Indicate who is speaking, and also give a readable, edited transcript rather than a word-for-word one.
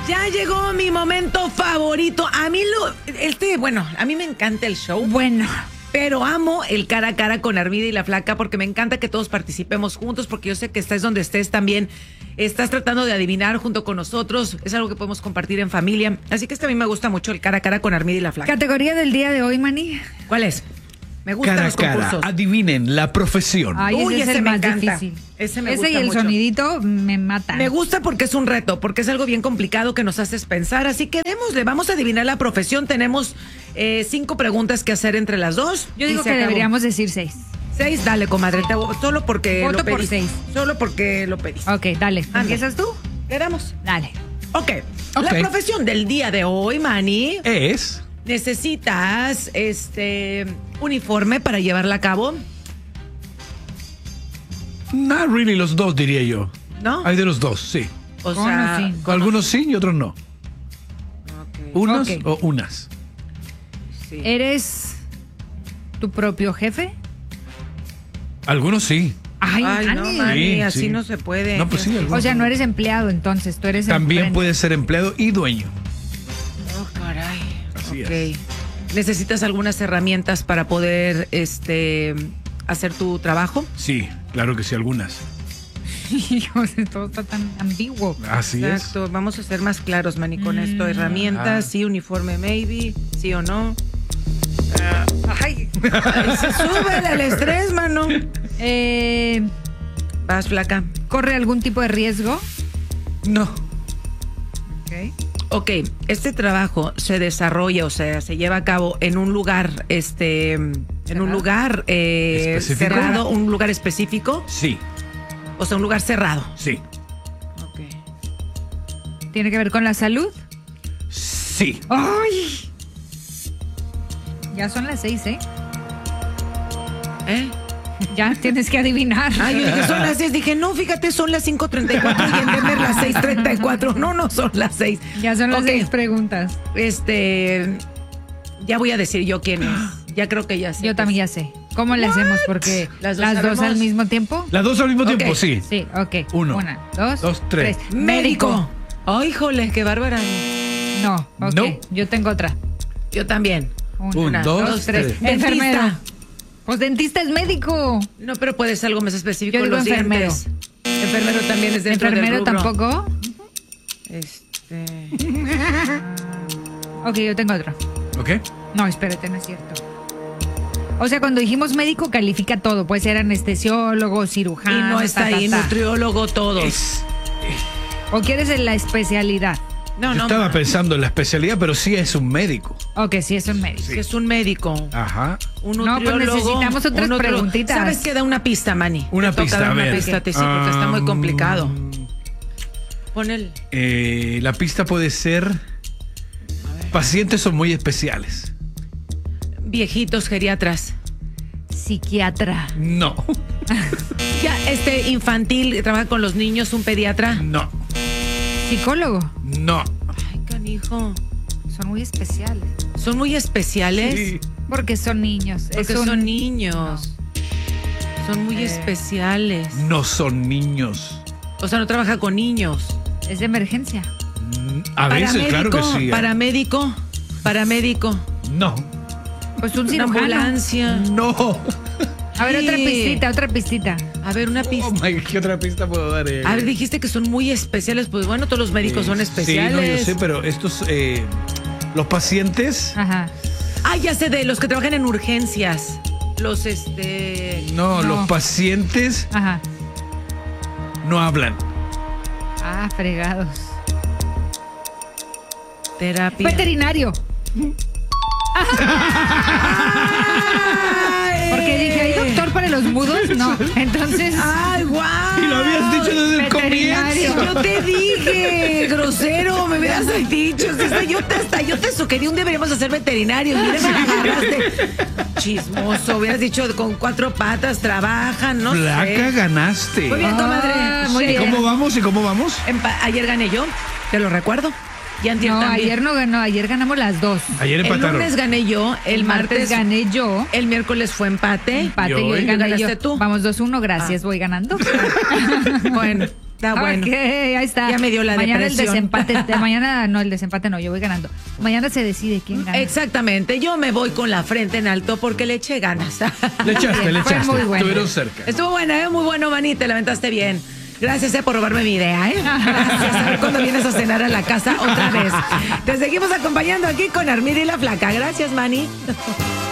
Speaker 1: Ya llegó mi momento favorito. A mí a mí me encanta el show.
Speaker 2: Bueno.
Speaker 1: Pero amo el cara a cara con Armida y la Flaca porque me encanta que todos participemos juntos porque yo sé que estés donde estés también. Estás tratando de adivinar junto con nosotros. Es algo que podemos compartir en familia. Así que a mí me gusta mucho el cara a cara con Armida y la Flaca.
Speaker 2: Categoría del día de hoy, Mani.
Speaker 1: ¿Cuál es? Me gustan
Speaker 3: Cara a
Speaker 1: los
Speaker 3: cara,
Speaker 1: concursos.
Speaker 3: adivinen la profesión.
Speaker 2: Ay,
Speaker 1: Uy,
Speaker 2: ese es
Speaker 1: ese
Speaker 2: el
Speaker 1: me
Speaker 2: más
Speaker 1: encanta.
Speaker 2: difícil.
Speaker 1: Ese me
Speaker 2: Ese
Speaker 1: gusta
Speaker 2: y el
Speaker 1: mucho.
Speaker 2: sonidito me mata.
Speaker 1: Me gusta porque es un reto, porque es algo bien complicado que nos haces pensar. Así que démosle, vamos a adivinar la profesión. Tenemos 5 preguntas que hacer entre las dos.
Speaker 2: Yo
Speaker 1: y
Speaker 2: digo
Speaker 1: se
Speaker 2: que
Speaker 1: acabó.
Speaker 2: deberíamos decir 6.
Speaker 1: 6, dale, comadre. Solo porque
Speaker 2: Voto
Speaker 1: lo
Speaker 2: por
Speaker 1: pediste.
Speaker 2: 6.
Speaker 1: Solo porque lo pediste.
Speaker 2: Ok, dale.
Speaker 1: Ande.
Speaker 2: ¿Empiezas tú?
Speaker 1: Le damos.
Speaker 2: Dale.
Speaker 1: Ok. La
Speaker 3: Ok.
Speaker 1: profesión del día de hoy, Manny,
Speaker 3: Es
Speaker 1: necesitas uniforme para llevarla a cabo,
Speaker 3: not really los dos, diría yo.
Speaker 1: ¿no?
Speaker 3: Hay de los dos, sí.
Speaker 1: O
Speaker 2: Con
Speaker 1: sea,
Speaker 2: o sin.
Speaker 3: Algunos sí y otros no.
Speaker 1: ok,
Speaker 3: Unos
Speaker 2: Ok.
Speaker 3: o unas.
Speaker 1: sí.
Speaker 2: ¿Eres tu propio jefe?
Speaker 3: Algunos sí.
Speaker 2: Ay,
Speaker 1: Ay, no,
Speaker 2: Mani.
Speaker 1: Manny,
Speaker 3: Sí,
Speaker 1: así
Speaker 3: sí.
Speaker 1: no se puede.
Speaker 3: No, pues sí, algunos.
Speaker 2: O sea, no eres empleado entonces, tú eres
Speaker 3: También
Speaker 2: emprendedor.
Speaker 3: puede ser empleado y dueño.
Speaker 1: Oh, caray.
Speaker 3: Así
Speaker 1: Ok.
Speaker 3: es.
Speaker 1: ¿Necesitas algunas herramientas para poder hacer tu trabajo?
Speaker 3: Sí, claro que sí, algunas.
Speaker 2: Hijos, todo está tan ambiguo.
Speaker 3: Así
Speaker 1: Exacto. Vamos a ser más claros, Manny, con esto. Herramientas, sí, uniforme, maybe, sí o no.
Speaker 2: Ay.
Speaker 1: Ay, se sube el estrés, mano. Vas, Flaca.
Speaker 2: ¿Corre algún tipo de riesgo?
Speaker 3: es. No.
Speaker 2: Ok.
Speaker 1: Ok, este trabajo se desarrolla, o sea, se lleva a cabo en un lugar, en un lugar
Speaker 3: ¿Específico?
Speaker 1: cerrado, un lugar específico,
Speaker 3: Sí,
Speaker 1: o sea, un lugar cerrado.
Speaker 3: sí.
Speaker 1: Ok.
Speaker 2: ¿Tiene que ver con la salud?
Speaker 3: Sí.
Speaker 2: ¡Ay! Ya son las 6, ¿eh?
Speaker 1: ¿Eh?
Speaker 2: Ya tienes que adivinar.
Speaker 1: Ay, yo dije, son las 6. Dije, no, fíjate, son las 5:34 y en Denver las 6:34. No son las 6.
Speaker 2: Ya son las
Speaker 1: Ok,
Speaker 2: 6 preguntas.
Speaker 1: ya voy a decir yo quién es. Ya creo que ya sé.
Speaker 2: Yo también ya sé. ¿Cómo le hacemos? Porque
Speaker 1: ¿Las
Speaker 2: las
Speaker 1: dos
Speaker 2: dos
Speaker 1: sabemos?
Speaker 2: al mismo tiempo.
Speaker 3: Las dos al mismo
Speaker 1: Ok.
Speaker 3: tiempo, sí.
Speaker 2: Sí, ok.
Speaker 3: Uno,
Speaker 2: Una, dos,
Speaker 3: dos, tres.
Speaker 1: Médico. Ay, híjole, qué bárbara.
Speaker 2: No, ok.
Speaker 3: No.
Speaker 2: Yo tengo otra.
Speaker 1: Yo también.
Speaker 2: Una,
Speaker 3: dos, tres.
Speaker 1: Dentista.
Speaker 2: Enfermero. Pues dentista es médico.
Speaker 1: No, pero puede ser algo más específico.
Speaker 2: Yo digo
Speaker 1: los
Speaker 2: enfermero.
Speaker 1: dientes. Enfermero también es dentro
Speaker 2: Enfermero
Speaker 1: del rubro.
Speaker 2: tampoco. Ok, yo tengo otro.
Speaker 3: ¿Ok?
Speaker 2: No, espérate, no es cierto. O sea, cuando dijimos médico califica todo. Puede ser anestesiólogo, cirujano.
Speaker 1: Y no está ahí, nutriólogo, todos.
Speaker 2: ¿O quieres en la especialidad?
Speaker 1: No,
Speaker 3: Yo
Speaker 1: no.
Speaker 3: estaba pensando en la especialidad, pero sí es un médico.
Speaker 2: Ok, sí, es un médico.
Speaker 1: Que es un médico.
Speaker 3: Ajá.
Speaker 1: Un
Speaker 2: No, pues
Speaker 1: nutriólogo.
Speaker 2: necesitamos otras
Speaker 1: un nutriólogo.
Speaker 2: preguntitas.
Speaker 1: ¿Sabes qué? Da una pista, Manny.
Speaker 3: Una
Speaker 1: Te toca
Speaker 3: pista,
Speaker 1: dar
Speaker 3: a
Speaker 1: una
Speaker 3: ver.
Speaker 1: pista, sí, porque está muy complicado. Pon el...
Speaker 3: La pista puede ser pacientes son muy especiales.
Speaker 1: Viejitos geriatras.
Speaker 2: Psiquiatra.
Speaker 3: No.
Speaker 1: Ya, infantil, trabaja con los niños, un pediatra.
Speaker 3: No.
Speaker 2: Psicólogo.
Speaker 3: No.
Speaker 1: Ay, canijo.
Speaker 2: Son muy especiales.
Speaker 1: Son muy especiales.
Speaker 3: Sí.
Speaker 2: Porque son niños.
Speaker 1: Porque son niños. Son muy especiales.
Speaker 3: No son niños.
Speaker 1: O sea, no trabaja con niños.
Speaker 2: Es de emergencia.
Speaker 3: A veces, claro que sí.
Speaker 1: Paramédico.
Speaker 3: No.
Speaker 2: Pues un
Speaker 1: Una
Speaker 2: cirujano.
Speaker 1: ambulancia.
Speaker 3: No.
Speaker 2: A ver, otra
Speaker 1: Sí.
Speaker 2: pistita, otra pistita.
Speaker 1: A ver, una pista.
Speaker 3: Oh my, ¿qué otra pista puedo dar?
Speaker 1: A ver, dijiste que son muy especiales. Pues bueno, todos los médicos son especiales.
Speaker 3: Sí, no, yo sé, pero estos, los pacientes,
Speaker 2: Ajá.
Speaker 1: Ah, ya sé, de los que trabajan en urgencias. Los,
Speaker 3: no,
Speaker 2: No.
Speaker 3: los pacientes
Speaker 2: Ajá.
Speaker 3: no hablan.
Speaker 2: Ah, fregados.
Speaker 1: terapia.
Speaker 2: Veterinario. Porque dije, ¿hay doctor para los mudos? No. Entonces.
Speaker 1: ¡Ay, guau!
Speaker 3: Y lo habías dicho desde el
Speaker 2: Veterinario.
Speaker 3: comienzo.
Speaker 1: Yo te dije, grosero, me hubieras dicho. Yo te sugerí un deberíamos hacer veterinarios. Mira, me agarraste. Chismoso, hubieras dicho con 4 patas, trabajan, no
Speaker 3: Flaca,
Speaker 1: sé.
Speaker 3: ganaste.
Speaker 1: Muy bien, comadre.
Speaker 2: muy
Speaker 3: ¿Y
Speaker 2: bien.
Speaker 3: cómo vamos? ¿Y cómo vamos?
Speaker 1: Ayer gané yo, te lo recuerdo. Y antier
Speaker 2: No,
Speaker 1: también.
Speaker 2: ayer no ganó, ayer ganamos las dos.
Speaker 3: Ayer
Speaker 1: El
Speaker 3: empataron.
Speaker 1: lunes gané yo, el martes
Speaker 2: gané yo.
Speaker 1: el miércoles fue empate.
Speaker 2: Empate
Speaker 3: ¿Y
Speaker 2: y hoy
Speaker 3: hoy?
Speaker 2: gané yo.
Speaker 1: ¿Ganaste tú?
Speaker 2: Vamos 2-1, gracias, voy ganando.
Speaker 1: Bueno, Está bueno.
Speaker 2: Ok, ahí está.
Speaker 1: Ya me dio la
Speaker 2: mañana
Speaker 1: depresión.
Speaker 2: el desempate. Mañana no, el desempate no, yo voy ganando. Mañana se decide quién gana.
Speaker 1: Exactamente, yo me voy con la frente en alto porque le eché ganas.
Speaker 3: Le echaste, le
Speaker 2: Fue
Speaker 3: echaste.
Speaker 2: muy bueno.
Speaker 3: Estuvieron cerca.
Speaker 1: Estuvo buena, muy bueno, Manny, te la aventaste bien. Gracias por robarme mi idea, Gracias. A ver cuándo vienes a cenar a la casa otra vez. Te seguimos acompañando aquí con Armida y la Flaca. Gracias, Manny.